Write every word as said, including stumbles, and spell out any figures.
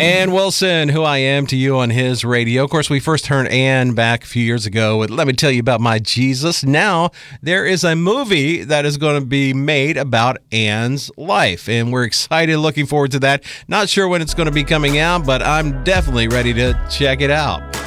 Ann Wilson, Who I Am to You on his radio. Of course, we first heard Ann back a few years ago with Let Me Tell You About My Jesus. Now, there is a movie that is going to be made about Ann's life, and we're excited, looking forward to that. Not sure when it's going to be coming out, but I'm definitely ready to check it out.